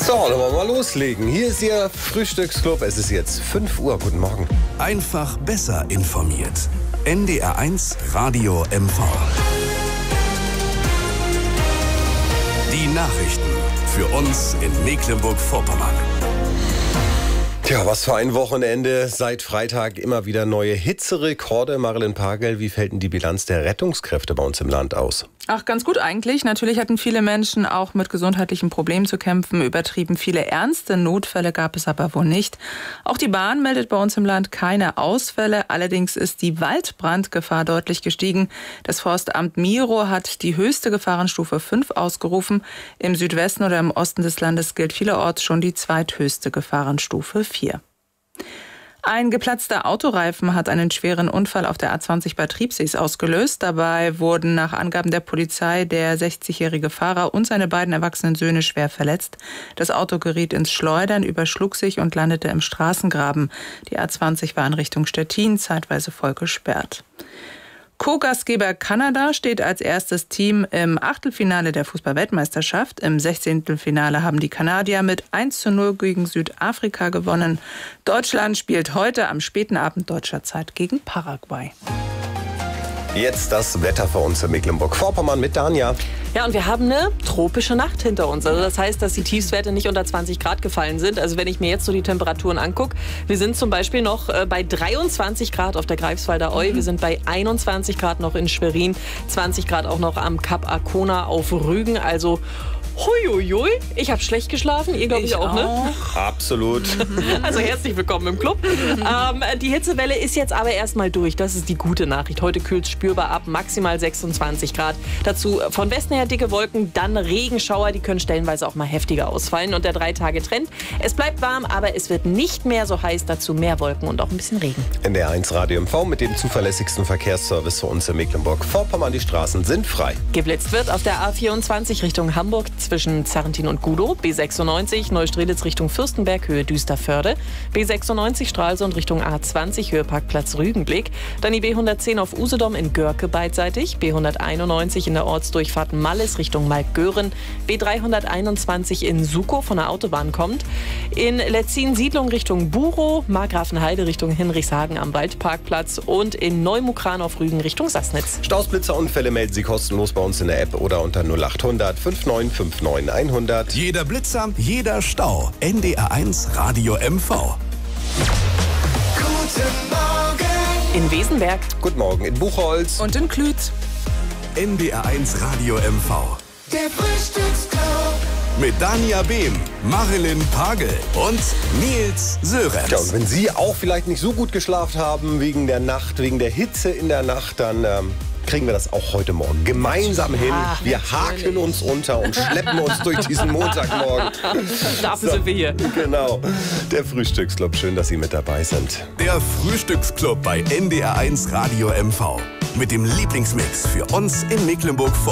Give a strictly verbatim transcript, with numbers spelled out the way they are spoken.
So, dann wollen wir mal loslegen. Hier ist Ihr Frühstücksclub. Es ist jetzt fünf Uhr. Guten Morgen. Einfach besser informiert. N D R eins Radio M V. Die Nachrichten für uns in Mecklenburg-Vorpommern. Tja, was für ein Wochenende. Seit Freitag immer wieder neue Hitzerekorde. Marilyn Pagel, wie fällt denn die Bilanz der Rettungskräfte bei uns im Land aus? Ach, ganz gut eigentlich. Natürlich hatten viele Menschen auch mit gesundheitlichen Problemen zu kämpfen. Übertrieben viele ernste Notfälle gab es aber wohl nicht. Auch die Bahn meldet bei uns im Land keine Ausfälle. Allerdings ist die Waldbrandgefahr deutlich gestiegen. Das Forstamt Miro hat die höchste Gefahrenstufe fünf ausgerufen. Im Südwesten oder im Osten des Landes gilt vielerorts schon die zweithöchste Gefahrenstufe vier. Ein geplatzter Autoreifen hat einen schweren Unfall auf der A zwanzig bei Triebsees ausgelöst. Dabei wurden nach Angaben der Polizei der sechzigjährige Fahrer und seine beiden erwachsenen Söhne schwer verletzt. Das Auto geriet ins Schleudern, überschlug sich und landete im Straßengraben. Die A zwanzig war in Richtung Stettin zeitweise voll gesperrt. Co-Gastgeber Kanada steht als erstes Team im Achtelfinale der Fußball-Weltmeisterschaft. Im Sechzehntelfinale haben die Kanadier mit eins zu null gegen Südafrika gewonnen. Deutschland spielt heute am späten Abend deutscher Zeit gegen Paraguay. Jetzt das Wetter für uns in Mecklenburg-Vorpommern mit Danja. Ja, und wir haben eine tropische Nacht hinter uns. Also das heißt, dass die Tiefstwerte nicht unter zwanzig Grad gefallen sind. Also wenn ich mir jetzt so die Temperaturen angucke, wir sind zum Beispiel noch bei dreiundzwanzig Grad auf der Greifswalder Eu. Wir sind bei einundzwanzig Grad noch in Schwerin, zwanzig Grad auch noch am Kap Arkona auf Rügen. Also huiuiui, ich habe schlecht geschlafen, ihr glaube ich, ich auch, auch, ne? Absolut. Also herzlich willkommen im Club. ähm, die Hitzewelle ist jetzt aber erstmal durch, das ist die gute Nachricht. Heute kühlt es spürbar ab, maximal sechsundzwanzig Grad. Dazu von Westen her dicke Wolken, dann Regenschauer, die können stellenweise auch mal heftiger ausfallen. Und der Drei-Tage-Trend, es bleibt warm, aber es wird nicht mehr so heiß, dazu mehr Wolken und auch ein bisschen Regen. N D R eins Radio M V mit dem zuverlässigsten Verkehrsservice für uns in Mecklenburg-Vorpommern. Die Straßen sind frei. Geblitzt wird auf der A vierundzwanzig Richtung Hamburg zwischen Zarrentin und Gudow, B sechsundneunzig Neustrelitz Richtung Fürstenberg, Höhe Düsterförde, B sechsundneunzig Stralsund Richtung A zwanzig, Höhe Parkplatz Rügenblick, dann die B hundertzehn auf Usedom in Görke beidseitig, B hunderteinundneunzig in der Ortsdurchfahrt Malles Richtung Malkgören, B dreihunderteinundzwanzig in Sukow von der Autobahn kommt, in Letzin Siedlung Richtung Burow, Markgrafenheide Richtung Hinrichshagen am Waldparkplatz und in Neumukran auf Rügen Richtung Sassnitz. Staus, Blitzer, Unfälle melden Sie kostenlos bei uns in der App oder unter null achthundert fünfundneunzig neunundfünfzig hundert. Jeder Blitzer, jeder Stau. N D R eins Radio M V. Guten Morgen. In Wesenberg. Guten Morgen in Buchholz. Und in Klütz. N D R eins Radio M V. Der Frühstücksclub. Mit Danja Behm, Marilyn Pagel und Nils Sörenz. Ja, und wenn Sie auch vielleicht nicht so gut geschlafen haben wegen der Nacht, wegen der Hitze in der Nacht, dann ähm, kriegen wir das auch heute Morgen gemeinsam hin. Ach, wir natürlich. haken uns unter und schleppen uns durch diesen Montagmorgen. Dafür sind wir hier. Genau, der Frühstücksclub. Schön, dass Sie mit dabei sind. Der Frühstücksclub bei N D R eins Radio M V. Mit dem Lieblingsmix für uns in Mecklenburg-Vorpommern.